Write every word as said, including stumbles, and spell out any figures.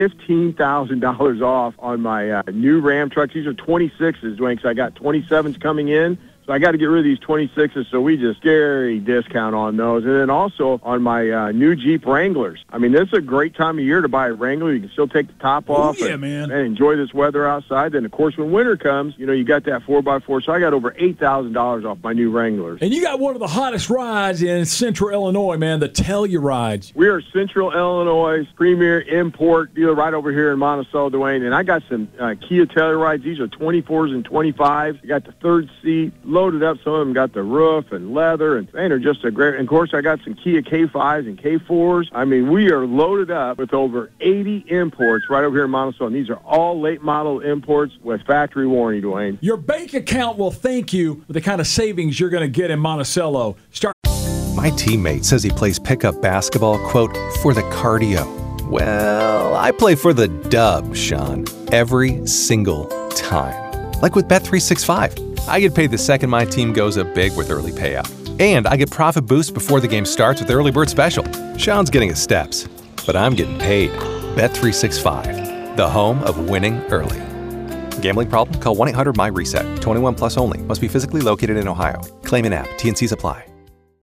fifteen thousand dollars off on my uh, new Ram trucks. These are twenty-sixes, Dwayne, because I got twenty-sevens coming in. So I got to get rid of these twenty-sixes, so we just scary discount on those. And then also on my uh, new Jeep Wranglers. I mean, this is a great time of year to buy a Wrangler. You can still take the top off oh, yeah, and, man. and enjoy this weather outside. Then, of course, when winter comes, you know, you got that four by four. So I got over eight thousand dollars off my new Wranglers. And you got one of the hottest rides in Central Illinois, man, the Tellurides. We are Central Illinois' premier import dealer right over here in Monticello, Dwayne. And I got some uh, Kia Tellurides. These are twenty-fours and twenty-fives. You got the third seat loaded up. Some of them got the roof and leather, and man, they're just a great. And of course, I got some Kia K fives and K fours. I mean, we are loaded up with over eighty imports right over here in Monticello. And these are all late model imports with factory warranty, Dwayne. Your bank account will thank you for the kind of savings you're going to get in Monticello. Start. My teammate says he plays pickup basketball, quote, for the cardio. Well, I play for the dub, Sean, every single time. Like with Bet three sixty-five. I get paid the second my team goes up big with early payout. And I get profit boosts before the game starts with Early Bird Special. Sean's getting his steps, but I'm getting paid. Bet three sixty-five, the home of winning early. Gambling problem? Call one eight hundred M Y RESET. twenty-one plus only. Must be physically located in Ohio. Claim in app. T N Cs apply.